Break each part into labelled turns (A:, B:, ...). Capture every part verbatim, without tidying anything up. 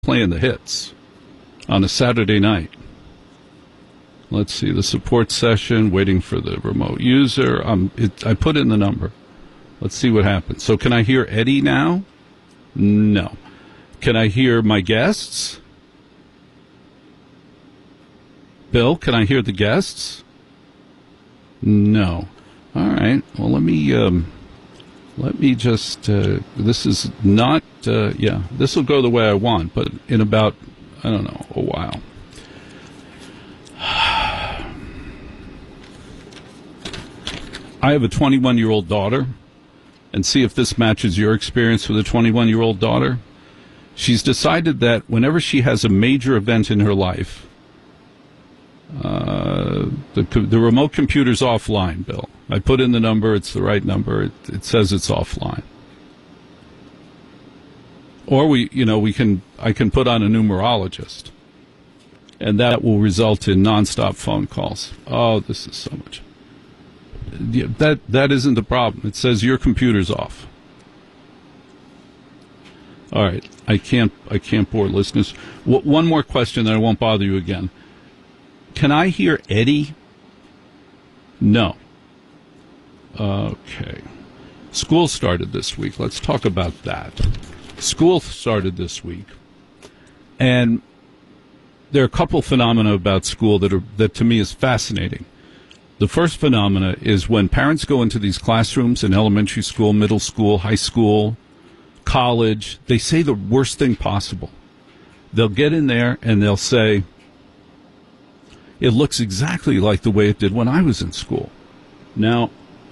A: playing the hits on a Saturday night. Let's see, the support session, waiting for the remote user. Um, it, I put in the number. Let's see what happens. So can I hear Eddie now? No. Can I hear my guests? Bill, can I hear the guests? No. All right. Well, let me um, let me just. Uh, this is not. Uh, yeah, this will go the way I want, but in about I don't know a while. I have a twenty-one-year-old daughter, and see if this matches your experience with a twenty-one-year-old daughter. She's decided that whenever she has a major event in her life, uh, the, the remote computer's offline, Bill. I put in the number. It's the right number. It, it says it's offline. Or we, you know, we can. I can put on a numerologist, and that will result in nonstop phone calls. Oh, this is so much. Yeah, that that isn't the problem. It says your computer's off. All right, I can't I can't bore listeners. W- one more question, then I won't bother you again. Can I hear Eddie? No. Okay. School started this week. Let's talk about that. School started this week, and there are a couple phenomena about school that are that to me is fascinating. The first phenomena is when parents go into these classrooms in elementary school, middle school, high school, college, they say the worst thing possible. They'll get in there and they'll say, it looks exactly like the way it did when I was in school. Now,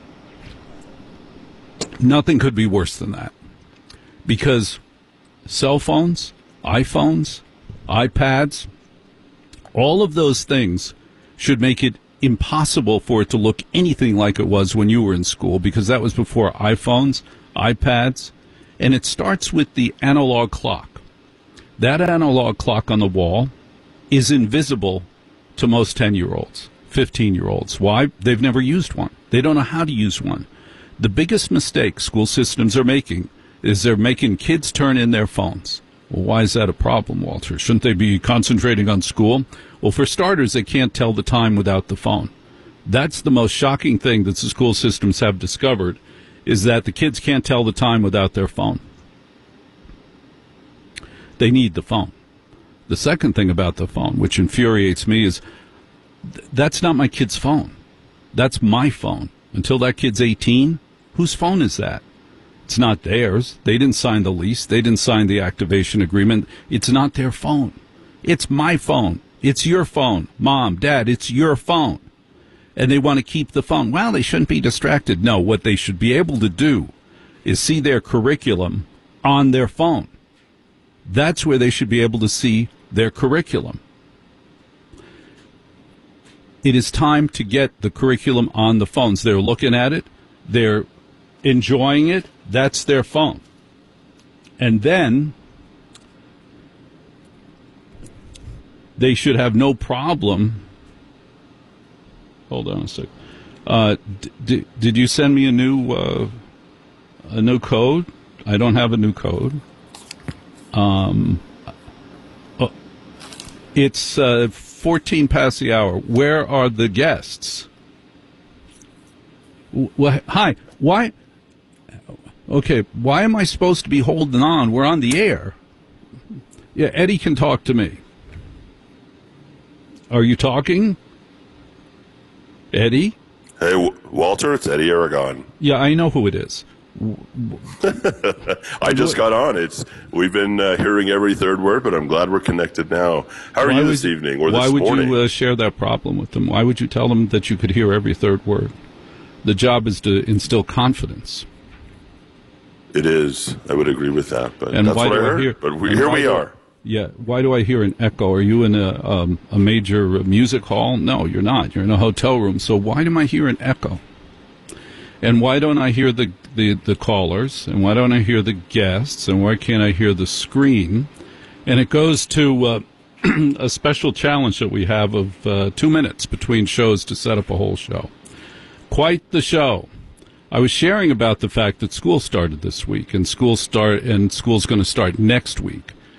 A: nothing could be worse than that. Because cell phones, iPhones, iPads, all of those things should make it impossible for it to look anything like it was when you were in school, because that was before iPhones, iPads, and it starts with the analog clock. That analog clock on the wall is invisible to most ten-year-olds, fifteen-year-olds. Why? They've never used one. They don't know how to use one. The biggest mistake school systems are making is they're making kids turn in their phones. Well, why is that a problem, Walter? Shouldn't they be concentrating on school? Well, for starters, they can't tell the time without the phone. That's the most shocking thing that the school systems have discovered, is that the kids can't tell the time without their phone. They need the phone. The second thing about the phone, which infuriates me, is th- that's not my kid's phone. That's my phone. Until that kid's eighteen, whose phone is that? It's not theirs. They didn't sign the lease. They didn't sign the activation agreement. It's not their phone. It's my phone. It's your phone. Mom, Dad, it's your phone. And they want to keep the phone. Well, they shouldn't be distracted. No, what they should be able to do is see their curriculum on their phone. That's where they should be able to see their curriculum. It is time to get the curriculum on the phones. They're looking at it. They're enjoying it. That's their phone. And then they should have no problem. Hold on a sec. Uh, d- d- did you send me a new uh, a new code? I don't have a new code. Um, oh, it's uh, fourteen past the hour. Where are the guests? Well, hi. Why? Okay. Why am I supposed to be holding on? We're on the air. Yeah, Eddie can talk to me. Are you talking? Eddie?
B: Hey, w- Walter, it's Eddie Aragon.
A: Yeah, I know who it is.
B: I just got on. It's We've been uh, hearing every third word, but I'm glad we're connected now. How are
A: why
B: you this
A: would,
B: evening or
A: why
B: this
A: would
B: morning?
A: you uh, share that problem with them? Why would you tell them that you could hear every third word? The job is to instill confidence.
B: It is. I would agree with that, but
A: and
B: that's
A: why
B: what
A: do
B: I heard.
A: I hear,
B: but we, here we
A: do,
B: are.
A: Yeah. Why do I hear an echo? Are you in a um, a major music hall? No, you're not. You're in a hotel room. So why do I hear an echo? And why don't I hear the, the, the callers? And why don't I hear the guests? And why can't I hear the screen? And it goes to uh, a special challenge that we have of uh, two minutes between shows to set up a whole show. Quite the show. I was sharing about the fact that school started this week, and school start and school's going to start next week.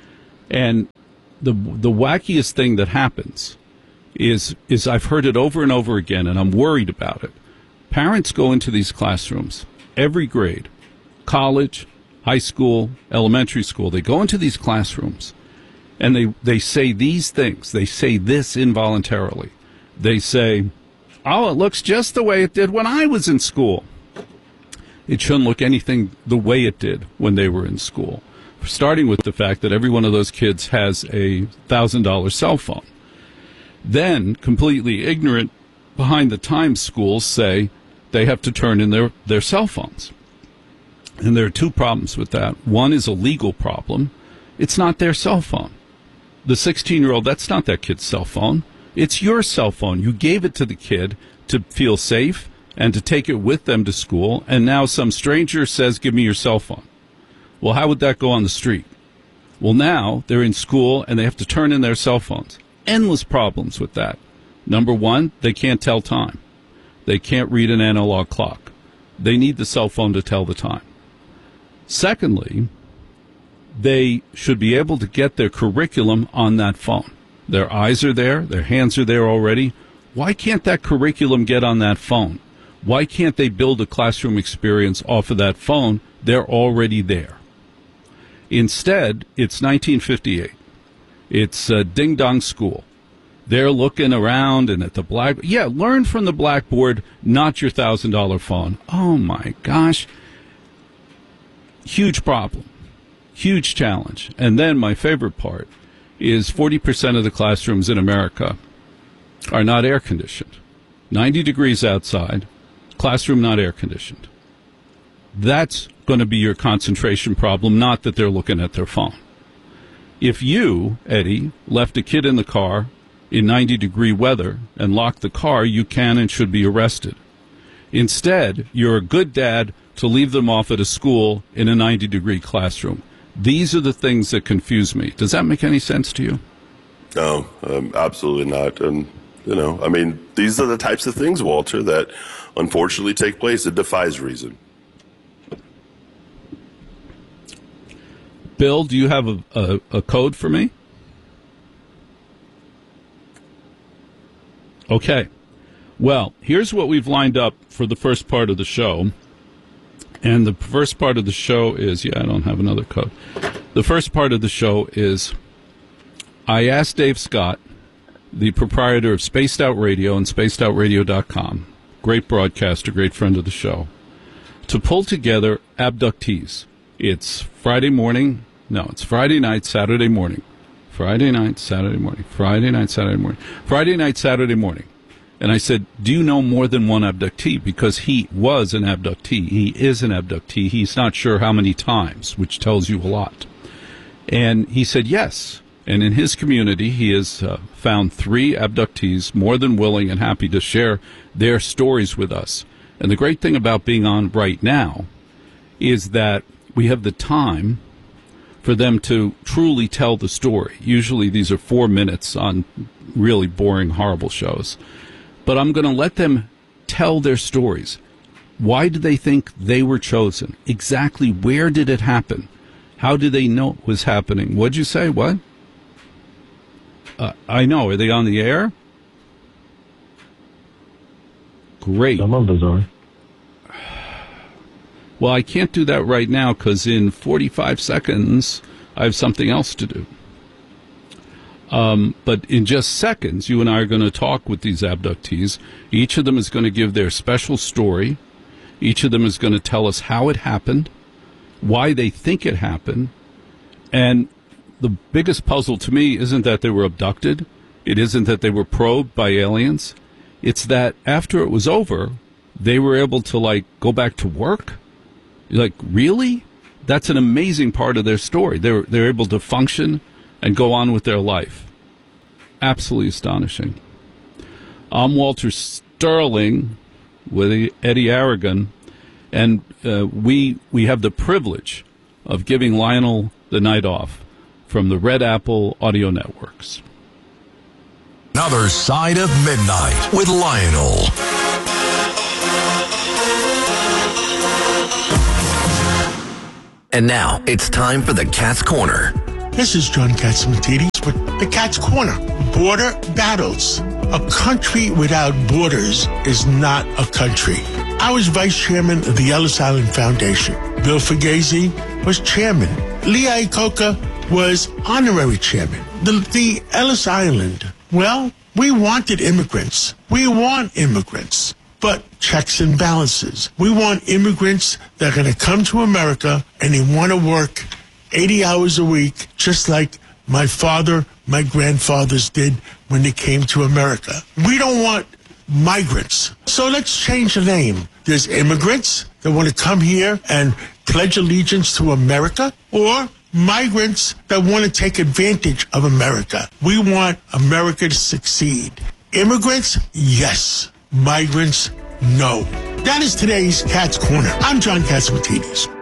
A: And the the wackiest thing that happens is is I've heard it over and over again, and I'm worried about it. Parents go into these classrooms, every grade, college, high school, elementary school. They go into these classrooms, and they, they say these things. They say this involuntarily. They say, oh, it looks just the way it did when I was in school. It shouldn't look anything the way it did when they were in school. Starting with the fact that every one of those kids has a one thousand dollars cell phone. Then, completely ignorant, behind the times schools say they have to turn in their, their cell phones. And there are two problems with that. One is a legal problem. It's not their cell phone. The sixteen-year-old, that's not that kid's cell phone. It's your cell phone. You gave it to the kid to feel safe and to take it with them to school, and now some stranger says, give me your cell phone. Well, how would that go on the street? Well, now they're in school and they have to turn in their cell phones. Endless problems with that. Number one, they can't tell time. They can't read an analog clock. They need the cell phone to tell the time. Secondly, they should be able to get their curriculum on that phone. Their eyes are there. Their hands are there already. Why can't that curriculum get on that phone? Why can't they build a classroom experience off of that phone? They're already there. Instead, it's nineteen fifty-eight. It's a ding-dong school. They're looking around and at the black... Yeah, learn from the blackboard, not your one thousand dollars phone. Oh, my gosh. Huge problem. Huge challenge. And then my favorite part is forty percent of the classrooms in America are not air-conditioned. ninety degrees outside, classroom not air-conditioned. That's going to be your concentration problem, not that they're looking at their phone. If you, Eddie, left a kid in the car in ninety degree weather and locked the car, you can and should be arrested. Instead, you're a good dad to leave them off at a school in a ninety degree classroom. These are the things that confuse me. Does that make any sense to you?
B: No, um, absolutely not. And, you know, I mean, these are the types of things, Walter, that unfortunately take place. It defies reason.
A: Bill, do you have a, a, a code for me? Okay. Well, here's what we've lined up for the first part of the show. And the first part of the show is, yeah, I don't have another code. The first part of the show is, I asked Dave Scott, the proprietor of Spaced Out Radio and spaced out radio dot com, great broadcaster, great friend of the show, to pull together abductees. It's Friday morning. No, it's Friday night, Saturday morning. Friday night, Saturday morning. Friday night, Saturday morning. Friday night, Saturday morning. And I said, do you know more than one abductee? Because he was an abductee. He is an abductee. He's not sure how many times, which tells you a lot. And he said, yes. And in his community, he has uh, found three abductees more than willing and happy to share their stories with us. And the great thing about being on right now is that we have the time for them to truly tell the story. Usually these are four minutes on really boring, horrible shows. But I'm going to let them tell their stories. Why did they think they were chosen? Exactly where did it happen? How did they know it was happening? What'd you say? What? Uh, I know. Are they on the air? Great.
C: Some of those are.
A: Well, I can't do that right now because in forty-five seconds, I have something else to do. Um, but in just seconds, you and I are going to talk with these abductees. Each of them is going to give their special story. Each of them is going to tell us how it happened, why they think it happened. And the biggest puzzle to me isn't that they were abducted. It isn't that they were probed by aliens. It's that after it was over, they were able to, like, go back to work. Like, really? That's an amazing part of their story. They're, they're able to function and go on with their life. Absolutely astonishing. I'm Walter Sterling with Eddie Aragon, and uh, we we have the privilege of giving Lionel the night off from the Red Apple Audio Networks.
D: Another Side of Midnight with Lionel.
E: And now it's time for the Cat's Corner.
C: This is John Catsimatidis with the Cat's Corner. Border battles. A country without borders is not a country. I was vice chairman of the Ellis Island Foundation. Bill Fugazi was chairman. Lee Iacocca was honorary chairman. The, the Ellis Island, well, we wanted immigrants. We want immigrants. But checks and balances. We want immigrants that are going to come to America and they want to work eighty hours a week, just like my father, my grandfathers did when they came to America. We don't want migrants. So let's change the name. There's immigrants that want to come here and pledge allegiance to America, or migrants that want to take advantage of America. We want America to succeed. Immigrants, yes. Migrants, no. That is today's Cat's Corner. I'm John Catsimatidis.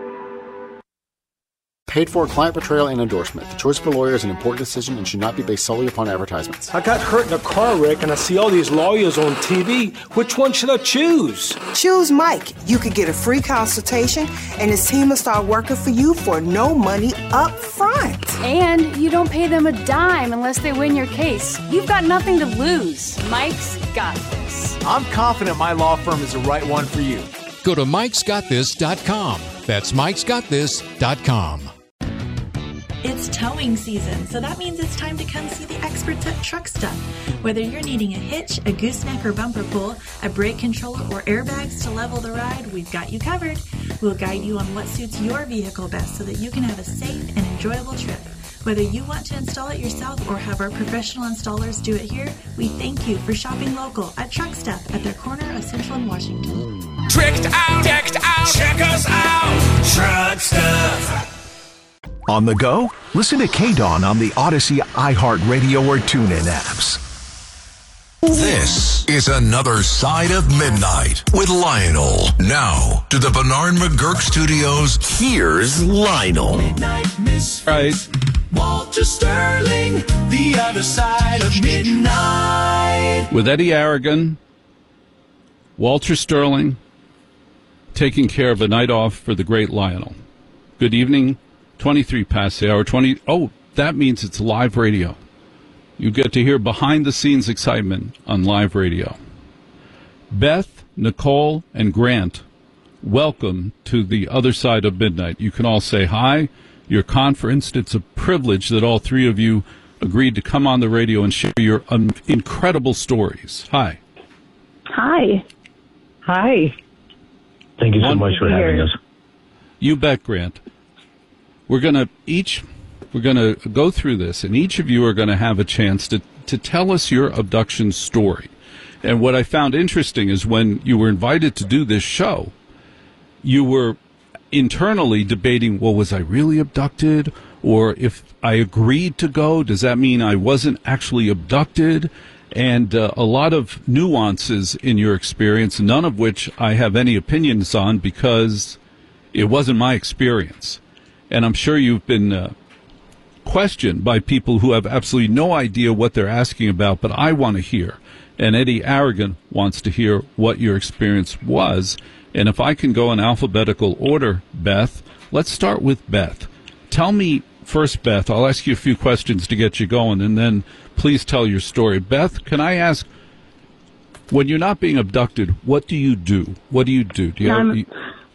E: Paid for client portrayal and endorsement. The choice of a lawyer is an important decision and should not be based solely upon advertisements.
F: I got hurt in a car wreck and I see all these lawyers on T V. Which one should I choose?
G: Choose Mike. You could get a free consultation and his team will start working for you for no money up front.
H: And you don't pay them a dime unless they win your case. You've got nothing to lose. Mike's got this.
I: I'm confident my law firm is the right one for you.
J: Go to mikes got this dot com. That's mikes got this dot com.
K: It's towing season, so that means it's time to come see the experts at Truck Stuff. Whether you're needing a hitch, a gooseneck or bumper pull, a brake controller, or airbags to level the ride, we've got you covered. We'll guide you on what suits your vehicle best so that you can have a safe and enjoyable trip. Whether you want to install it yourself or have our professional installers do it here, we thank you for shopping local at Truck Stuff at their corner of Central and Washington.
L: Tricked out, decked out, check us out, Truck Stuff.
M: On the go? Listen to K-Dawn on the Odyssey, iHeartRadio, or TuneIn apps.
D: This is another Side of Midnight with Lionel. Now, to the Bernard McGurk Studios, here's Lionel.
L: Midnight Miss
A: Right.
L: Walter Sterling, the other side of midnight.
A: With Eddie Aragon, Walter Sterling, taking care of a night off for the great Lionel. Good evening. twenty-three past the hour. twenty Oh, that means it's live radio. You get to hear behind-the-scenes excitement on live radio. Beth, Nicole, and Grant, welcome to the other side of midnight. You can all say hi. You're conferenced. It's a privilege that all three of you agreed to come on the radio and share your um, incredible stories. Hi.
N: Hi. Hi.
O: Thank you so much for having us.
A: You bet, Grant. We're going to each, we're going to go through this, and each of you are going to have a chance to, to tell us your abduction story. And what I found interesting is when you were invited to do this show, you were internally debating, well, was I really abducted? Or if I agreed to go, does that mean I wasn't actually abducted? And uh, a lot of nuances in your experience, none of which I have any opinions on because it wasn't my experience. And I'm sure you've been uh, questioned by people who have absolutely no idea what they're asking about, but I want to hear. And Eddie Aragon wants to hear what your experience was. And if I can go in alphabetical order, Beth, let's start with Beth. Tell me first, Beth, I'll ask you a few questions to get you going, and then please tell your story. Beth, can I ask, when you're not being abducted, what do you do? What do you do? Do you have, you,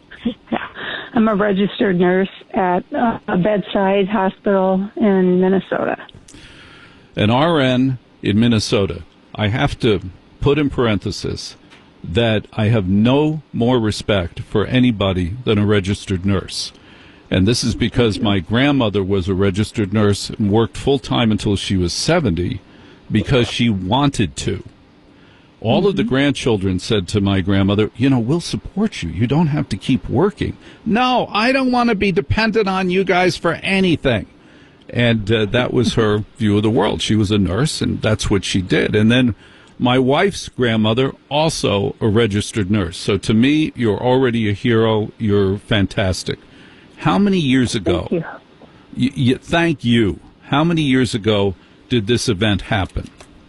N: I'm a registered nurse at a bedside hospital in Minnesota.
A: An R N in Minnesota. I have to put in parenthesis that I have no more respect for anybody than a registered nurse. And this is because my grandmother was a registered nurse and worked full-time until she was seventy because she wanted to. All mm-hmm. of the grandchildren said to my grandmother, you know, we'll support you. You don't have to keep working. No, I don't want to be dependent on you guys for anything. And uh, that was her view of the world. She was a nurse, and that's what she did. And then my wife's grandmother, also a registered nurse. So to me, you're already a hero. You're fantastic. How many years ago?
N: Thank
A: Y-
N: you.
A: y- thank you. How many years ago did this event happen?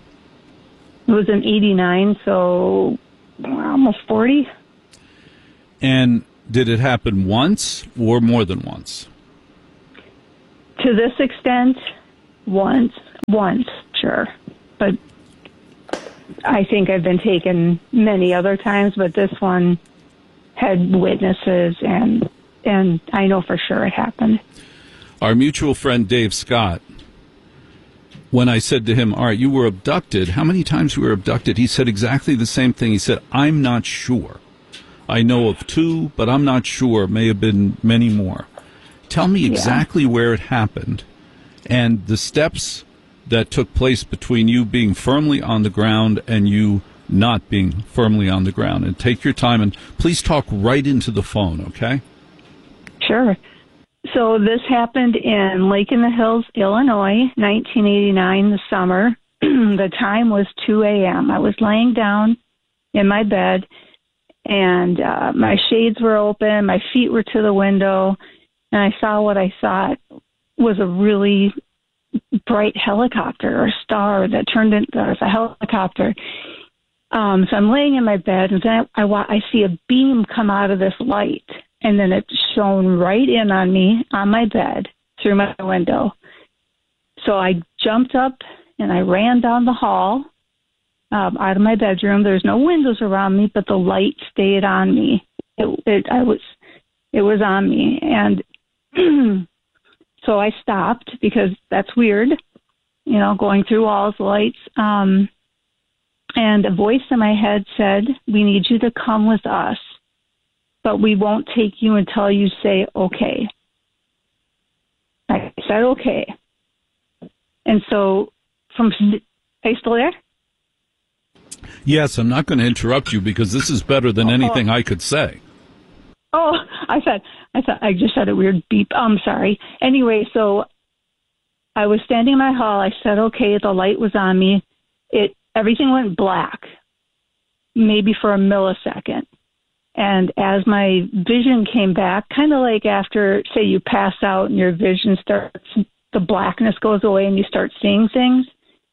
N: It was in eighty-nine, so almost forty.
A: And did it happen once or more than once?
N: to this extent, once, once, sure. But I think I've been taken many other times, but this one had witnesses, and and I know for sure it happened.
A: Our mutual friend Dave Scott, when I said to him, all right, you were abducted, how many times you were abducted? He said exactly the same thing. He said, I'm not sure. I know of two, but I'm not sure. May have been many more. Tell me exactly yeah. where it happened and the steps that took place between you being firmly on the ground and you not being firmly on the ground. And take your time, and please talk right into the phone, okay?
N: Sure. So this happened in Lake in the Hills, Illinois, nineteen eighty-nine, the summer. The time was two a.m. I was laying down in my bed, and uh, my shades were open, my feet were to the window, and I saw what I thought was a really bright helicopter or star that turned into a helicopter. Um, so I'm laying in my bed, and then I, I, I see a beam come out of this light, and then it shone right in on me on my bed through my window. So I jumped up, and I ran down the hall um, out of my bedroom. There's no windows around me, but the light stayed on me. It, it, I was, it was on me, and so I stopped because that's weird, you know, going through all the lights. Um, and a voice in my head said, we need you to come with us, but we won't take you until you say, okay. I said, okay. And so from, are you still there?
A: Yes, I'm not going to interrupt you because this is better than anything I could say.
N: Oh, I said, I thought I just had a weird beep. I'm sorry. Anyway, so I was standing in my hall. I said, okay, the light was on me. It, everything went black, maybe for a millisecond. And as my vision came back, kind of like after, say, you pass out and your vision starts, the blackness goes away and you start seeing things.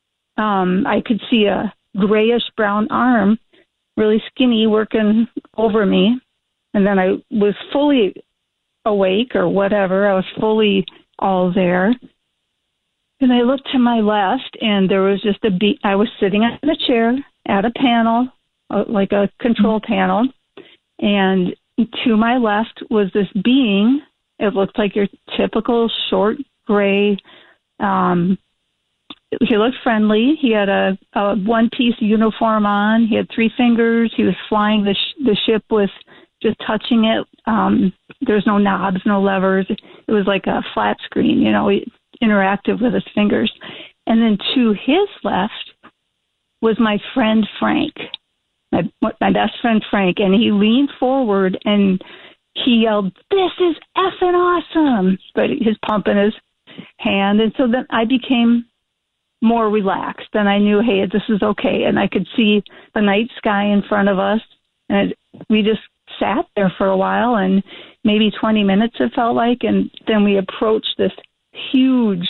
N: Um, I could see a grayish brown arm, really skinny, working over me. And then I was fully awake or whatever. I was fully all there. And I looked to my left, and there was just a be- I was sitting on a chair at a panel, uh, like a control panel. And to my left was this being. It looked like your typical short gray. Um, he looked friendly. He had a, a one-piece uniform on. He had three fingers. He was flying the sh- the ship with just touching it. Um, there's no knobs, no levers. It was like a flat screen, you know, interactive with his fingers. And then to his left was my friend Frank, my, my best friend Frank. And he leaned forward and he yelled, "This is effing awesome!" But his pump in his hand. And so then I became more relaxed and I knew, hey, this is okay. And I could see the night sky in front of us. And it, we just sat there for a while, and maybe twenty minutes it felt like, and then we approached this huge,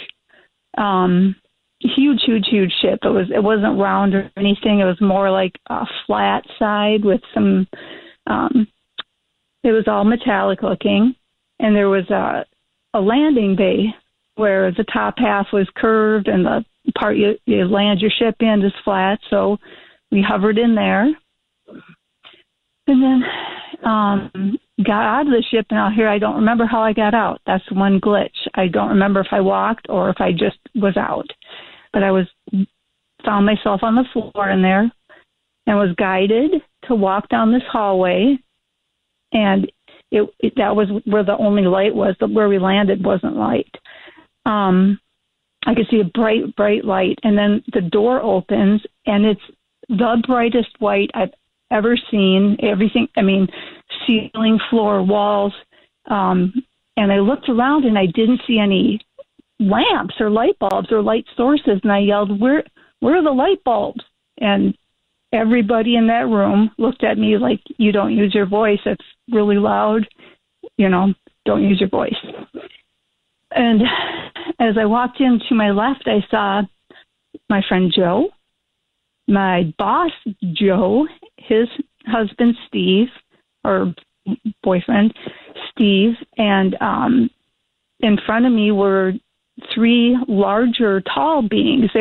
N: um, huge, huge, huge ship. It was it wasn't round or anything. It was more like a flat side with some. Um, it was all metallic looking, and there was a a landing bay where the top half was curved and the part you, you land your ship in is flat. So we hovered in there. And then um, got out of the ship, and out here, I don't remember how I got out. That's one glitch. I don't remember if I walked or if I just was out. But I was found myself on the floor in there and was guided to walk down this hallway. And it, it that was where the only light was. Where we landed wasn't light. Um, I could see a bright, bright light. And then the door opens, and it's the brightest white I've ever seen. Everything, I mean, ceiling, floor, walls. Um, and I looked around and I didn't see any lamps or light bulbs or light sources. And I yelled, where, where are the light bulbs? And everybody in that room looked at me like, you don't use your voice. It's really loud. You know, don't use your voice. And as I walked in to my left, I saw my friend Joe, my boss, Joe, his husband, Steve, or boyfriend, Steve, and um, in front of me were three larger tall beings.